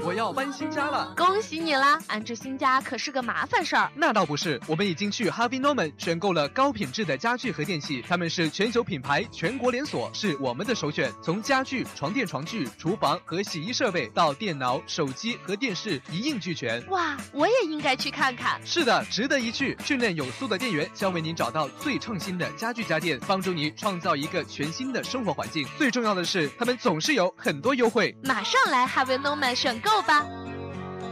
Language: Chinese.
我要搬新家了。 恭喜你啦！安置新家可是个麻烦事儿。 那倒不是，我们已经去 Harvey Norman 选购了高品质的家具和电器，他们是全球品牌，全国连锁，是我们的首选。从家具、床垫、床具、厨房和洗衣设备到电脑、手机和电视一应俱全。 哇，我也应该去看看。 是的，值得一去。训练有素的店员将为您找到最创新的家具家电，帮助你创造一个全新的生活环境。最重要的是，他们总是有很多优惠。 马上来 Harvey Norman 选购吧。